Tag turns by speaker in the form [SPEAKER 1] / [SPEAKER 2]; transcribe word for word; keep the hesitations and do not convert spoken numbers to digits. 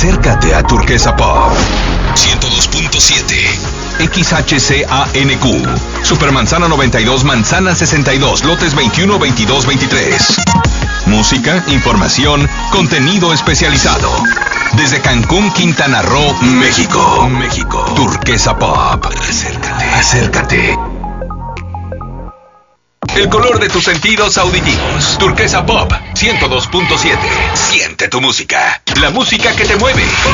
[SPEAKER 1] Acércate a Turquesa Pop ciento dos punto siete X H C A N Q Supermanzana noventa y dos, Manzana sesenta y dos, lotes veintiuno, veintidós, veintitrés. Música, información, contenido especializado. Desde Cancún, Quintana Roo, México. México. Turquesa Pop. Acércate. Acércate. El color de tus sentidos auditivos. Turquesa Pop ciento dos punto siete. Siente tu música. La música que te mueve.